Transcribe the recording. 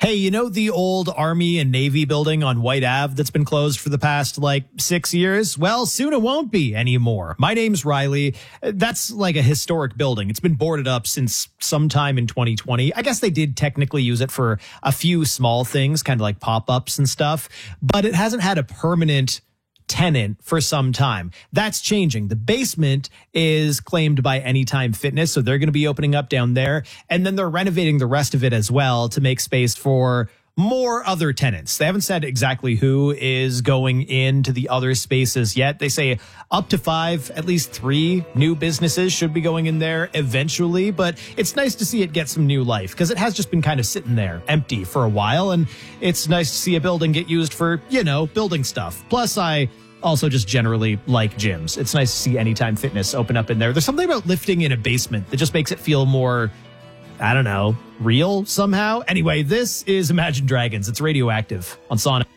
Hey, you know the old Army and Navy building on White Ave that's been closed for the past 6 years? Well, soon it won't be anymore. My name's Riley. That's like a historic building. It's been boarded up since sometime in 2020. I guess they did technically use it for a few small things, kind of like pop-ups and stuff, but it hasn't had a permanent tenant for some time. That's changing. The basement is claimed by Anytime Fitness, so they're going to be opening up down there. And then they're renovating the rest of it as well to make space for more other tenants. They haven't said exactly who is going into the other spaces yet. They say up to 5, at least 3 new businesses should be going in there eventually. But it's nice to see it get some new life because it has just been kind of sitting there empty for a while. And it's nice to see a building get used for, building stuff. Plus, I also just generally like gyms. It's nice to see Anytime Fitness open up in there. There's something about lifting in a basement that just makes it feel more, I don't know, real somehow. Anyway, this is Imagine Dragons. It's Radioactive on Sonic.